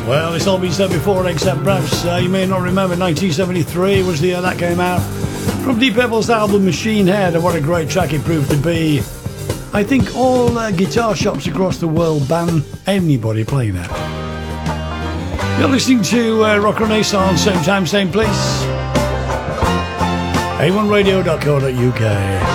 Well, it's all been said before, except perhaps you may not remember 1973 was the year that came out. From Deep Purple's album Machine Head, and what a great track it proved to be. I think all guitar shops across the world ban anybody playing that. You're listening to Rock Renaissance, same time, same place. A1radio.co.uk.